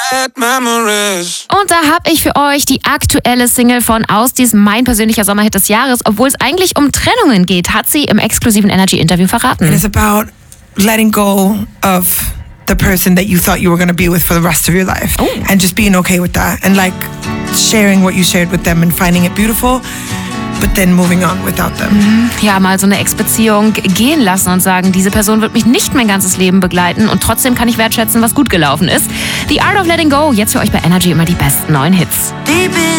bad memories. Und da habe ich für euch die aktuelle Single von Austis, mein persönlicher Sommerhit des Jahres. Obwohl es eigentlich um Trennungen geht, hat sie im exklusiven Energy-Interview verraten. It is about letting go of the person that you thought you were going to be with for the rest of your life. And just being okay with that. And like sharing what you shared with them and finding it beautiful, but then moving on without them. Ja, mal so eine Ex-Beziehung gehen lassen und sagen, diese Person wird mich nicht mein ganzes Leben begleiten und trotzdem kann ich wertschätzen, was gut gelaufen ist. The Art of Letting Go, jetzt für euch bei Energy immer die besten neuen Hits. Deep in